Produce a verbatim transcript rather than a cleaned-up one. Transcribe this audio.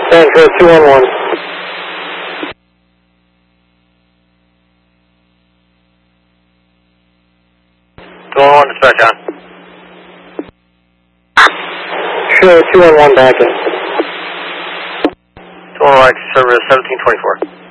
Central two one one. two one one, dispatch on. Sure, two one one back in. two one one, service seventeen twenty-four.